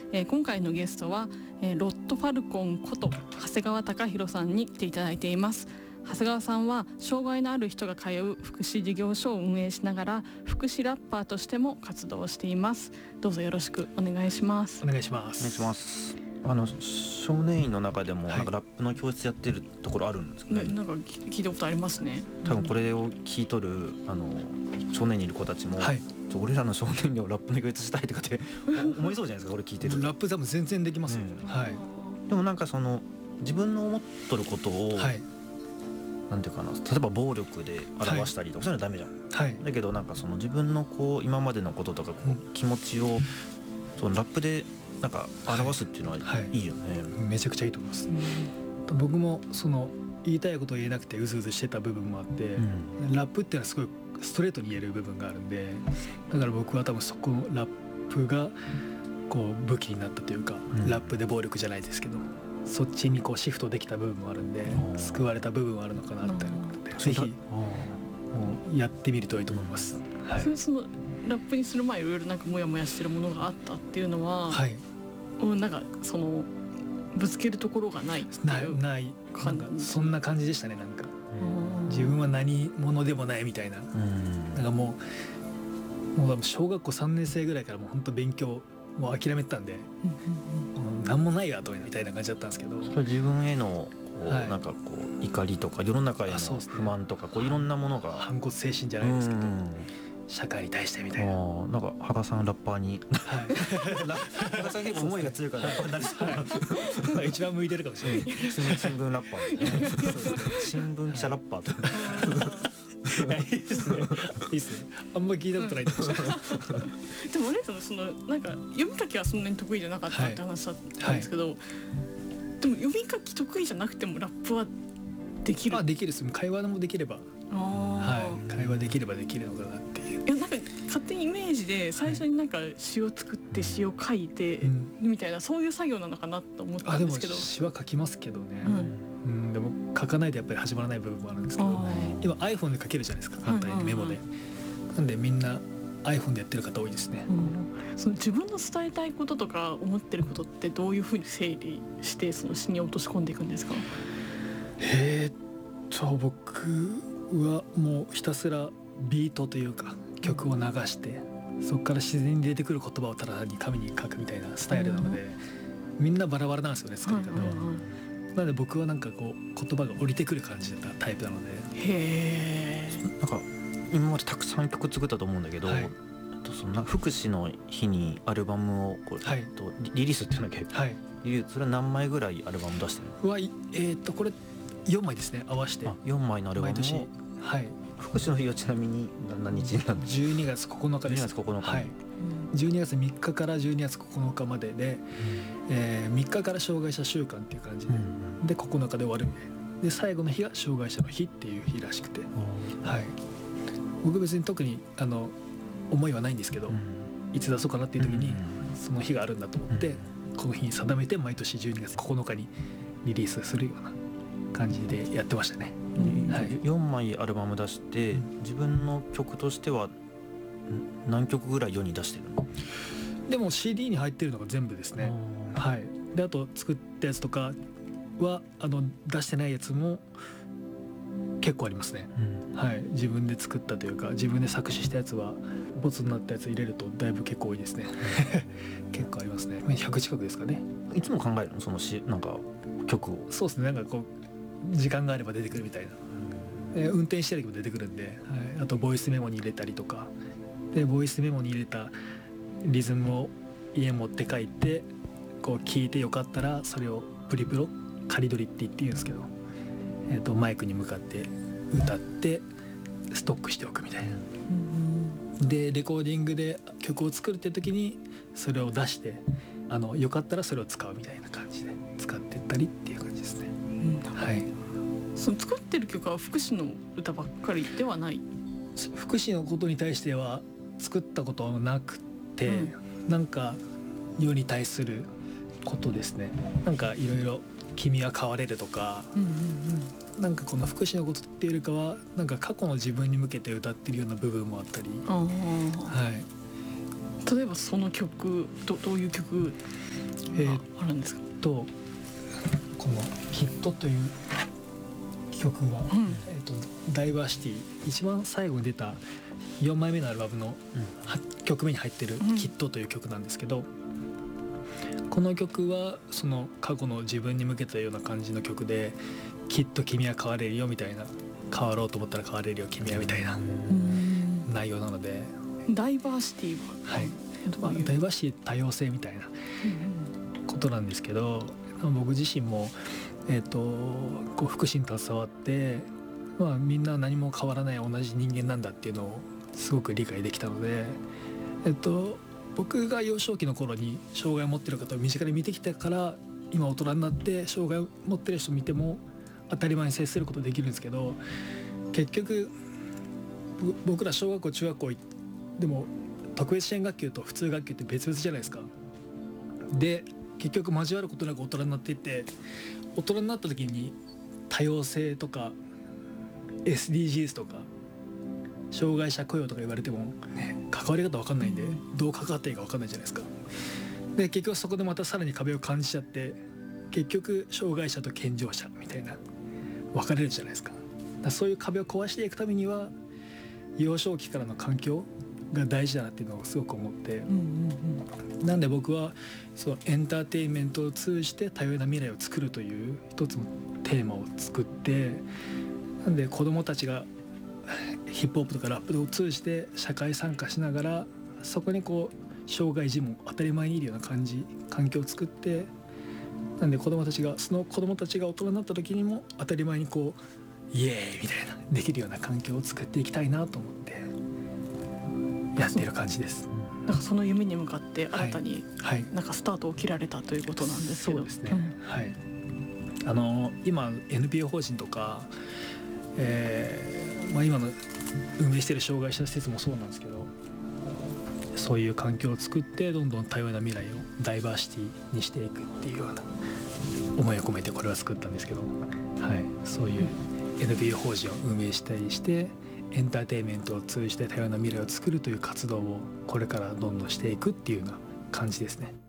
今回のゲストは、ロットファルコンこと長谷川貴弘さんに来ていただいています。長谷川さんは障害のある人が通う福祉事業所を運営しながら福祉ラッパーとしても活動しています。どうぞよろしくお願いします。 お願いします。 お願いします。少年院の中でもなんかラップの教室やってるところあるんですかね。 なんか聞いたことありますね。 多分これを聞いとる少年にいる子たちも、俺らの少年にはラップの教室したいとかって思いそうじゃないですか。これ聞いてるラップ多分全然できますよ、 でもなんか自分の思っとることを、なんていうかな、例えば暴力で表したりとか、そういうのはダメじゃん、だけどなんか自分の今までのこととか気持ちをラップでなんか表すっていうのはいいよね、 めちゃくちゃいいと思います、僕も言いたいことを言えなくてうずうずしてた部分もあって、ラップっていうのはすごいストレートに言える部分があるんで、だから僕は多分そこのラップが武器になったというか、ラップで暴力じゃないですけどそっちにシフトできた部分もあるんで、救われた部分はあるのかなって思って、ぜひやってみるといいと思います、 そのラップにする前いろいろなんかモヤモヤしてるものがあったっていうのは、なんかぶつけるところがないない感じ、そんな感じでしたね。なんか自分は何者でもないみたいな、なんかもう小学校3年生ぐらいからもう本当勉強もう諦めてたんで、何もないやとみたいな感じだったんですけど、 自分へのなんか怒りとか世の中への不満とかいろんなものが反骨精神じゃないですけど、社会に対してみたいな。 なんか羽賀さんラッパーに羽賀さん結構思いが強いからラッパーになりそう一番向いてるかもしれない。 新聞ラッパー新聞記者ラッパーといいですね、いいですね。あんまり聞いたことないでもね、なんか読み書きはそんなに得意じゃなかったって話だったんですけど、でも読み書き得意じゃなくてもラップはできる。 できるです。会話もできれば、会話できればできるのかなっていう。 いや、なんか勝手にイメージで最初になんか詩を作って詩を書いてみたいな、そういう作業なのかなと思ったんですけど。 でも詩は書きますけどね、でも書かないとやっぱり始まらない部分もあるんですけど、今 iPhone で書けるじゃないですか、簡単にメモで。なんでみんな iPhone でやってる方多いですね。 その自分の伝えたいこととか思ってることってどういうふうに整理してその詩に落とし込んでいくんですか？ 僕はもうひたすらビートというか曲を流して、そこから自然に出てくる言葉をただ単に紙に書くみたいなスタイルなので、みんなバラバラなんですよね、作り方は。なので僕はなんか言葉が降りてくる感じたタイプなので。 なんか今までたくさん曲作ったと思うんだけど、そんな福祉の日にアルバムをリリースっていうんだっけ、それは何枚ぐらいアルバム出してるの？これ4枚ですね、合わせて。 4枚のアルバムを福祉の日はちなみに何日になるの ？12月9日です。 12月9日、 12月3日から12月9日までで、3日から障害者週間っていう感じで、9日で終わるみたいな。で最後の日が障害者の日っていう日らしくて、僕別に特に思いはないんですけど、いつ出そうかなっていう時にその日があるんだと思って、この日に定めて毎年12月9日にリリースするような感じでやってましたね。 4枚アルバム出して、自分の曲としては何曲ぐらい世に出してるの？ でも CD に入ってるのが全部ですね。であと作ったやつとかは出してないやつも結構ありますね。自分で作ったというか自分で作詞したやつはボツになったやつ入れるとだいぶ結構多いですね。結構ありますね。100近くですかね。 いつも考えるの？そのなんか曲を。 そうですね。なんか時間があれば出てくるみたいな。運転してる時も出てくるんで、あとボイスメモに入れたりとかで、ボイスメモに入れたリズムを家持って帰って聞いてよかったらそれをプリプロ仮取りって言うんですけど、マイクに向かって歌ってストックしておくみたいな。でレコーディングで曲を作るって時にそれを出してよかったらそれを使うみたいな感じで使ってったりっていう感じですね。 その作ってる曲は福祉の歌ばっかりではない？ 福祉のことに対しては作ったことはなくて、なんか世に対することですね。なんかいろいろ君は変われるとか、なんかこの福祉のことっていうよりかはなんか過去の自分に向けて歌ってるような部分もあったり、 例えばその曲どういう曲があるんですか？ この「ヒット」という曲は、ダイバーシティ一番最後に出た4枚目のアルバムの8曲目に入ってる「ヒット」という曲なんですけど、この曲はその過去の自分に向けたような感じの曲で、きっと君は変われるよみたいな、変わろうと思ったら変われるよ君はみたいな内容なので、 ダイバーシティは、 ダイバーシティ多様性みたいなことなんですけど、僕自身もこう福祉に携わって、みんな何も変わらない同じ人間なんだっていうのをすごく理解できたので、僕が幼少期の頃に障害を持っている方を身近に見てきたから、今大人になって障害を持っている人を見ても当たり前に接することできるんですけど、結局僕ら小学校中学校でも特別支援学級と普通学級って別々じゃないですか。で結局交わることなく大人になっていって、大人になった時に多様性とか SDGs とか障害者雇用とか言われても、関わり方分かんないんで、どう関わっていいか分かんないじゃないですか。で結局そこでまたさらに壁を感じちゃって、結局障害者と健常者みたいな分かれるじゃないですか。そういう壁を壊していくためには幼少期からの環境が大事だなっていうのをすごく思って、なんで僕はそのエンターテインメントを通じて多様な未来を作るという一つのテーマを作って、なんで子どもたちがヒップホップとかラップを通じて社会参加しながら、そこにこう障害児も当たり前にいるような環境を作って、なんでその子どもたちが大人になった時にも当たり前にこうイエーイみたいなできるような環境を作っていきたいなと思ってやっている感じです。 なんかその夢に向かって新たになんかスタートを切られたということなんですけど、 そうですね、今 NPO 法人とか、今の運営している障害者施設もそうなんですけど、そういう環境を作ってどんどん多様な未来をダイバーシティにしていくっていうような思いを込めてこれは作ったんですけど、そういう NPO 法人を運営したりしてエンターテインメントを通じて多様な未来を作るという活動をこれからどんどんしていくっていうような感じですね。